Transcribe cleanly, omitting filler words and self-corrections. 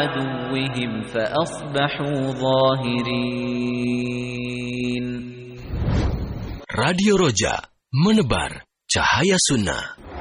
عدوهم فأصبحوا ظاهرين. Radio Roja, menebar cahaya sunnah.